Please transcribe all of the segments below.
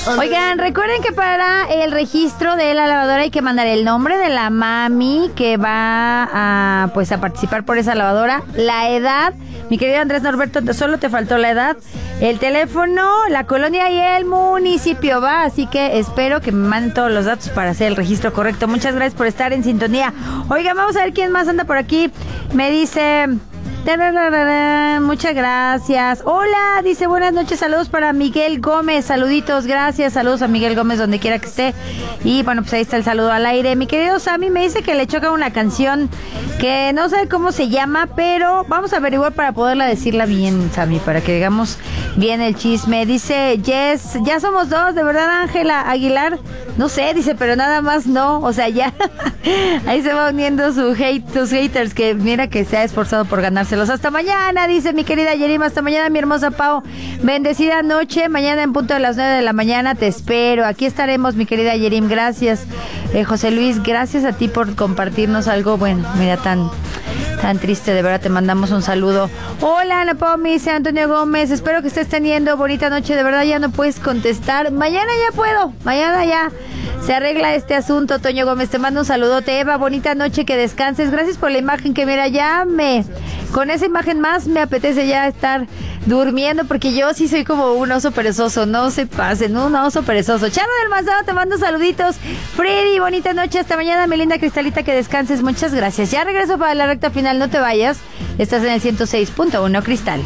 Oigan, recuerden que para el registro de la lavadora hay que mandar el nombre de la mami que va a participar por esa lavadora, la edad, mi querido Andrés Norberto, solo te faltó la edad, el teléfono, la colonia y el municipio, ¿va? Así que espero que me manden todos los datos para hacer el registro correcto. Muchas gracias por estar en sintonía. Oigan, vamos a ver quién más anda por aquí. Me dice... Muchas gracias. Hola, dice buenas noches, saludos para Miguel Gómez, saluditos, gracias, saludos a Miguel Gómez donde quiera que esté. Y bueno, pues ahí está el saludo al aire. Mi querido Sammy me dice que le choca una canción que no sabe cómo se llama, pero vamos a averiguar para poderla decirla bien, Sammy, para que digamos bien el chisme. Dice Yes, ya somos dos, de verdad, Ángela Aguilar. No sé, dice, pero nada más no, o sea, ya ahí se va uniendo sus haters, que mira que se ha esforzado por ganárselos. Hasta mañana, dice mi querida Yerim, hasta mañana, mi hermosa Pau. Bendecida noche, mañana en punto de las 9 de la mañana te espero. Aquí estaremos, mi querida Yerim, gracias. José Luis, gracias a ti por compartirnos algo, bueno, mira, tan triste, de verdad, te mandamos un saludo. Hola, Ana Pau, me dice Antonio Gómez, espero que estés teniendo bonita noche, de verdad ya no puedes contestar, mañana ya puedo, mañana ya se arregla este asunto. Toño Gómez, te mando un saludote. Eva, bonita noche, que descanses, gracias por la imagen, que mira, con esa imagen más me apetece ya estar durmiendo, porque yo sí soy como un oso perezoso, no se pasen, un oso perezoso. Charo del Mazado, te mando saluditos. Freddy, bonita noche, hasta mañana, mi linda Cristalita, que descanses, muchas gracias. Ya regreso para la recta final, no te vayas, estás en el 106.1 Cristal.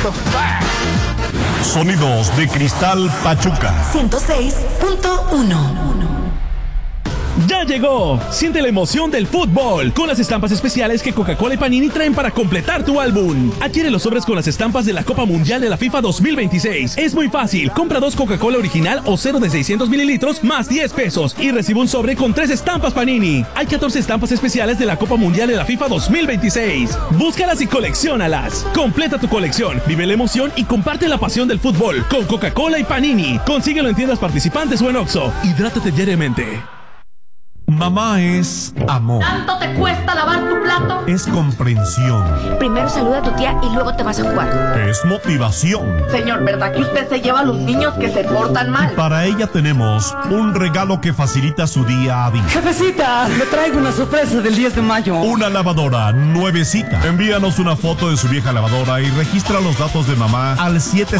Sonidos de Cristal Pachuca 106.1. ¡Ya llegó! Siente la emoción del fútbol con las estampas especiales que Coca-Cola y Panini traen para completar tu álbum. Adquiere los sobres con las estampas de la Copa Mundial de la FIFA 2026. Es muy fácil. Compra 2 Coca-Cola original o 0 de 600 mililitros más 10 pesos y recibe un sobre con 3 estampas Panini. Hay 14 estampas especiales de la Copa Mundial de la FIFA 2026. Búscalas y colecciónalas. Completa tu colección, vive la emoción y comparte la pasión del fútbol con Coca-Cola y Panini. Consíguelo en tiendas participantes o en Oxxo. Hidrátate diariamente. Mamá es amor. ¿Tanto te cuesta lavar tu plato? Es comprensión. Primero saluda a tu tía y luego te vas a jugar. Es motivación. Señor, ¿verdad que usted se lleva a los niños que se portan mal? Para ella tenemos un regalo que facilita su día a día. Jefecita, le traigo una sorpresa del 10 de mayo. Una lavadora nuevecita. Envíanos una foto de su vieja lavadora y registra los datos de mamá al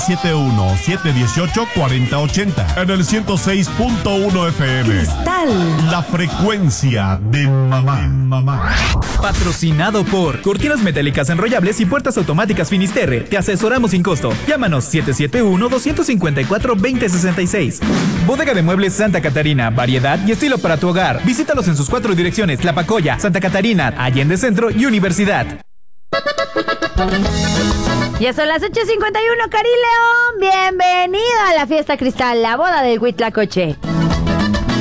771-718-4080 en el 106.1 FM. Cristal. La frecuencia de mamá. Patrocinado por Cortinas Metálicas Enrollables y Puertas Automáticas Finisterre. Te asesoramos sin costo. Llámanos 771-254-2066. Bodega de Muebles Santa Catarina. Variedad y estilo para tu hogar. Visítalos en sus 4 direcciones: Tlapacoya, Santa Catarina, Allende Centro y Universidad. Ya son las 8:51, Cari León. Bienvenida a la fiesta Cristal, la boda del Huitlacoche.